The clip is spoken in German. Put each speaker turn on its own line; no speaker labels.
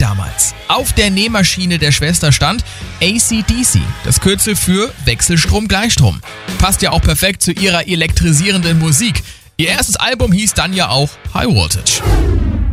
damals. Auf der Nähmaschine der Schwester stand AC/DC, das Kürzel für Wechselstrom-Gleichstrom. Passt ja auch perfekt zu ihrer elektrisierenden Musik. Ihr erstes Album hieß dann ja auch High Voltage.